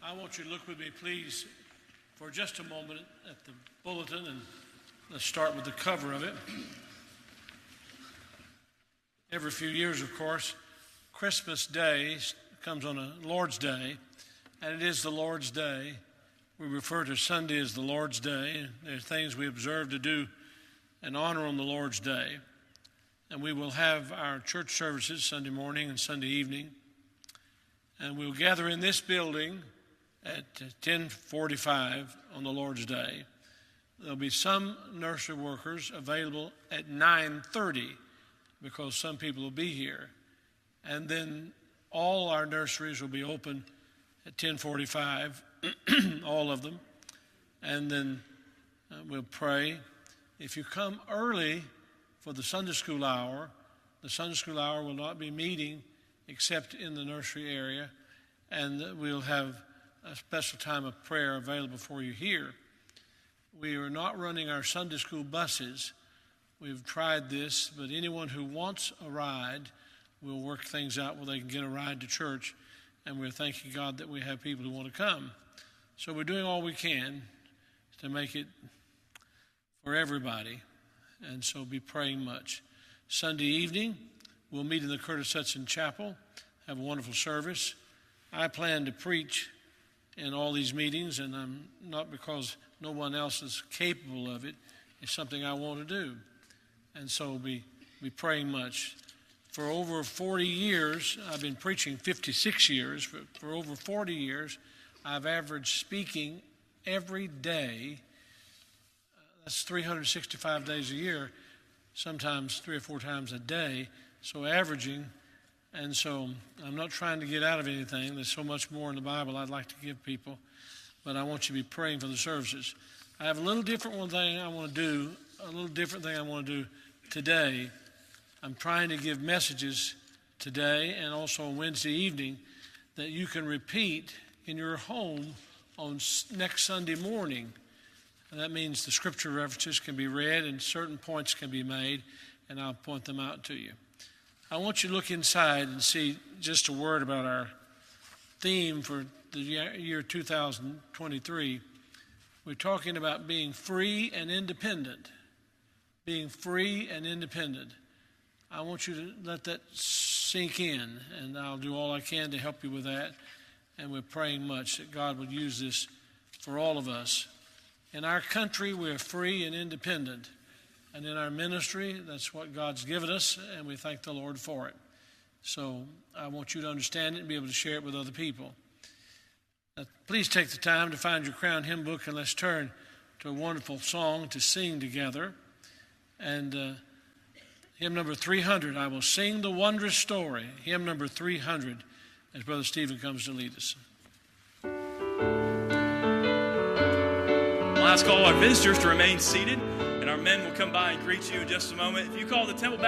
I want you to look with me, please, for just a moment at the bulletin, and let's start with the cover of it. Every few years, of course, Christmas Day comes on a Lord's Day, and it is the Lord's Day. We refer to Sunday as the Lord's Day. There are things we observe to do and honor on the Lord's Day. And we will have our church services Sunday morning and Sunday evening. And we'll gather in this building at 10:45 on the Lord's Day. There'll be some nursery workers available at 9:30 because some people will be here. And then all our nurseries will be open at 10:45, all of them. And then we'll pray. If you come early for the Sunday school hour will not be meeting except in the nursery area, and we'll have a special time of prayer available for you here. We are not running our Sunday school buses. We've tried this, but anyone who wants a ride, we'll work things out where they can get a ride to church, and we're thanking God that we have people who want to come. So we're doing all we can to make it for everybody, and so be praying much. Sunday evening, we'll meet in the Curtis Hudson Chapel, have a wonderful service. I plan to preach in all these meetings, and I'm not because no one else is capable of it. It's something I want to do, and so be praying much. For over 40 years, I've been preaching 56 years, but for over 40 years, I've averaged speaking every day. That's 365 days a year, sometimes 3 or 4 times a day, so averaging. And so I'm not trying to get out of anything. There's so much more in the Bible I'd like to give people, but I want you to be praying for the services. I have a little different thing I want to do today. I'm trying to give messages today and also on Wednesday evening that you can repeat in your home on next Sunday morning. And that means the scripture references can be read and certain points can be made, and I'll point them out to you. I want you to look inside and see just a word about our theme for the year 2023. We're talking about being free and independent. Being free and independent. I want you to let that sink in, and I'll do all I can to help you with that. And we're praying much that God would use this for all of us. In our country, we're free and independent. And in our ministry, that's what God's given us, and we thank the Lord for it. So I want you to understand it and be able to share it with other people. Now, please take the time to find your Crown hymn book, and let's turn to a wonderful song to sing together. And hymn number 300, I Will Sing the Wondrous Story. Hymn number 300, as Brother Stephen comes to lead us. I'll ask all our visitors to remain seated, and our men will come by and greet you in just a moment. If you call the temple back